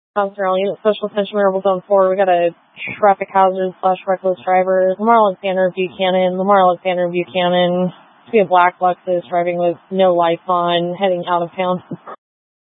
Australian Special Attention Wearable Zone 4. We got a traffic hazard / reckless driver. Lamar Alexander Buchanan. To be a black Lexus driving with no lights on, heading out of town.